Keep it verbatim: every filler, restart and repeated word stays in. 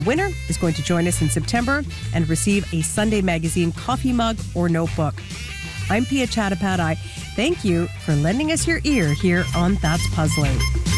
Winner is going to join us in September and receive a Sunday Magazine coffee mug or notebook. I'm Pia Chattopadhyay. Thank you for lending us your ear here on That's Puzzling.